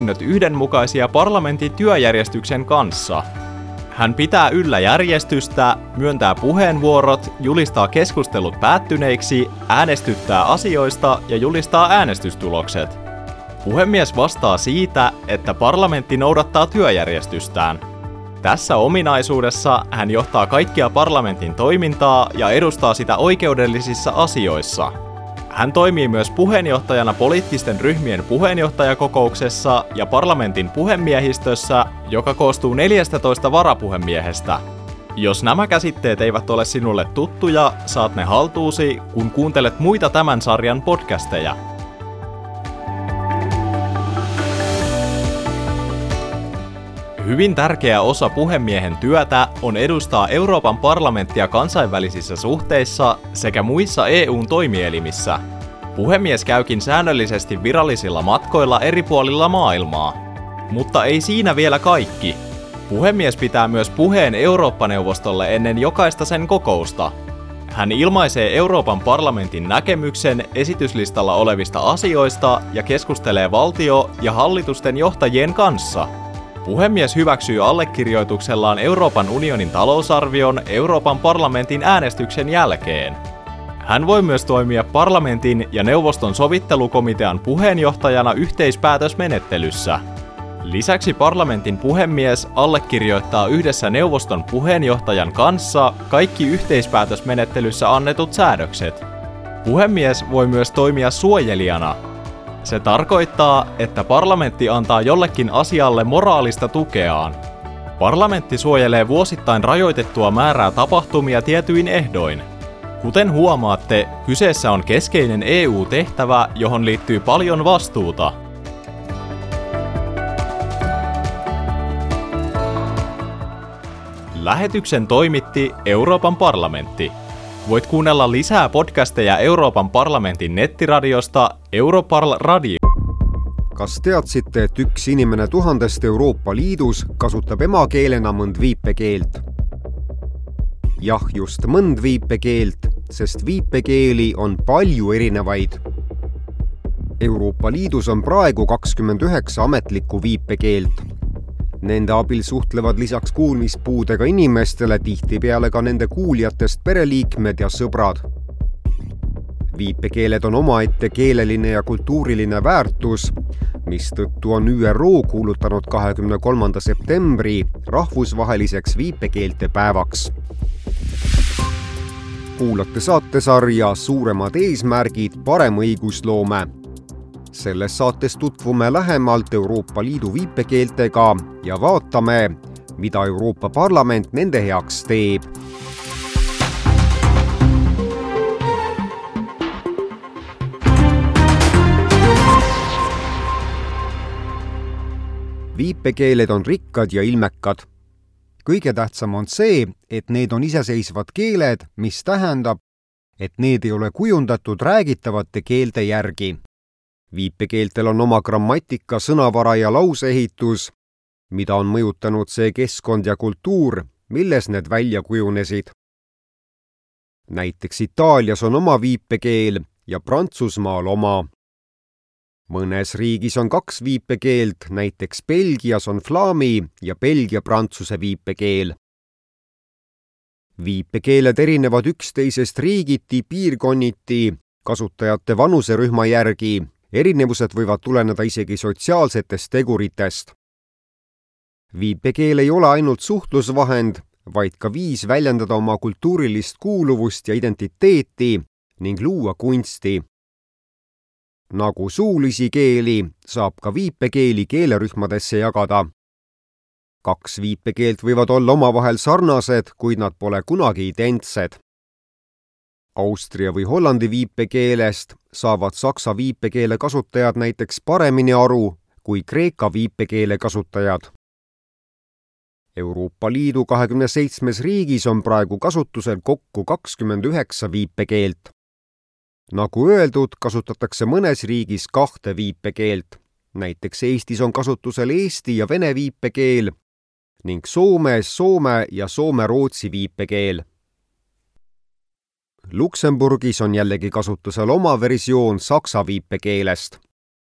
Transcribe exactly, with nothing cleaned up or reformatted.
yhdenmukaisia parlamentin työjärjestyksen kanssa. Hän pitää yllä järjestystä, myöntää puheenvuorot, julistaa keskustelut päättyneiksi, äänestyttää asioista ja julistaa äänestystulokset. Puhemies vastaa siitä, että parlamentti noudattaa työjärjestystään. Tässä ominaisuudessa hän johtaa kaikkia parlamentin toimintaa ja edustaa sitä oikeudellisissa asioissa. Hän toimii myös puheenjohtajana poliittisten ryhmien puheenjohtajakokouksessa ja parlamentin puhemiehistössä, joka koostuu neljästätoista varapuhemiehestä. Jos nämä käsitteet eivät ole sinulle tuttuja, saat ne haltuusi, kun kuuntelet muita tämän sarjan podcasteja. Hyvin tärkeä osa puhemiehen työtä on edustaa Euroopan parlamenttia kansainvälisissä suhteissa sekä muissa E U:n toimielimissä. Puhemies käykin säännöllisesti virallisilla matkoilla eri puolilla maailmaa. Mutta ei siinä vielä kaikki. Puhemies pitää myös puheen Eurooppa-neuvostolle ennen jokaista sen kokousta. Hän ilmaisee Euroopan parlamentin näkemyksen esityslistalla olevista asioista ja keskustelee valtio- ja hallitusten johtajien kanssa. Puhemies hyväksyy allekirjoituksellaan Euroopan unionin talousarvion Euroopan parlamentin äänestyksen jälkeen. Hän voi myös toimia parlamentin ja neuvoston sovittelukomitean puheenjohtajana yhteispäätösmenettelyssä. Lisäksi parlamentin puhemies allekirjoittaa yhdessä neuvoston puheenjohtajan kanssa kaikki yhteispäätösmenettelyssä annetut säädökset. Puhemies voi myös toimia suojelijana. Se tarkoittaa, että parlamentti antaa jollekin asialle moraalista tukeaan. Parlamentti suojelee vuosittain rajoitettua määrää tapahtumia tietyin ehdoin. Kuten huomaatte, kyseessä on keskeinen E U-tehtävä, johon liittyy paljon vastuuta. Lähetyksen toimitti Euroopan parlamentti. Voit kuunnella lisää podcasteja Euroopan parlamentin nettiradiosta Europarl Radio. Kas teadsite, et üks inimene tuhandest Euroopa Liidus kasutab emakeelena mõnd viipekeelt? Jah, just mõnd viipekeelt, sest viipekeeli on palju erinevaid. Euroopa Liidus on praegu kakskümmend üheksa ametlikku viipekeelt. Nende abil suhtlevad lisaks kuulmispuudega inimestele tihtipeale ka nende kuuljatest pereliikmed ja sõbrad. Viipekeeled on omaette keeleline ja kultuuriline väärtus, mis tõttu on Ü R O kuulutanud kahekümne kolmanda septembri rahvusvaheliseks viipekeelte päevaks. Kuulate saatesarja Suuremad eesmärgid, parem õigusloome. Selles saates tutvume lähemalt Euroopa Liidu viipekeeltega ja vaatame, mida Euroopa Parlament nende heaks teeb. Viipekeeled on rikkad ja ilmekad. Kõige tähtsam on see, et need on iseseisvad keeled, mis tähendab, et need ei ole kujundatud räägitavate keelte järgi. Viipekeeltel on oma grammatika, sõnavara ja lauseehitus, mida on mõjutanud see keskkond ja kultuur, milles need välja kujunesid. Näiteks Itaalias on oma viipekeel ja Prantsusmaal oma. Mõnes riigis on kaks viipekeelt, näiteks Belgias on flaami ja belgia-prantsuse viipekeel. Viipekeeled erinevad üksteisest riigiti, piirkonniti, kasutajate vanuserühma järgi. Erinevused võivad tuleneda isegi sotsiaalsetest teguritest. Viipekeel ei ole ainult suhtlusvahend, vaid ka viis väljendada oma kultuurilist kuuluvust ja identiteeti ning luua kunsti. Nagu suulisi keeli saab ka viipekeeli keelerühmadesse jagada. Kaks viipekeelt võivad olla omavahel sarnased, kuid nad pole kunagi identsed. Austria või Hollandi viipekeelest saavad saksa viipekeele kasutajad näiteks paremini aru kui kreeka viipekeele kasutajad. Euroopa Liidu kahekümne seitsmes riigis on praegu kasutusel kokku kakskümmend üheksa viipekeelt. Nagu öeldud, kasutatakse mõnes riigis kahte viipekeelt. Näiteks Eestis on kasutusel eesti ja vene viipekeel ning Soomes soome ja soome-rootsi viipekeel. Luksemburgis on jällegi kasutusel oma versioon saksa viipekeelest.